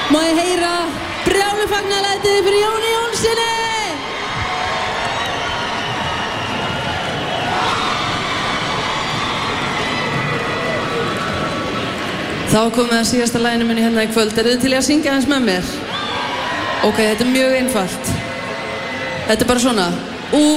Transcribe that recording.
Má ég heyra brjálufagnalætið fyrir Jóni Jónssoni? Þá komum við að síðasta laginu minni hérna í kvöld. Eru þið til í að syngja aðeins með mér? Ok, þetta er mjög einfalt. Þetta er bara svona.